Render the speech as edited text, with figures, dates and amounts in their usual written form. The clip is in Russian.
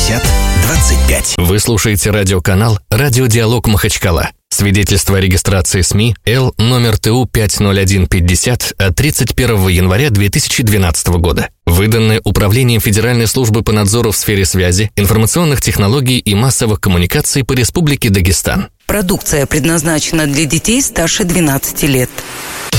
25. Вы слушаете радиоканал «Радиодиалог Махачкала». Свидетельство о регистрации СМИ Л номер ТУ 50150 от 31 января 2012 года. Выданное Управлением Федеральной службы по надзору в сфере связи, информационных технологий и массовых коммуникаций по Республике Дагестан. Продукция предназначена для детей старше 12 лет.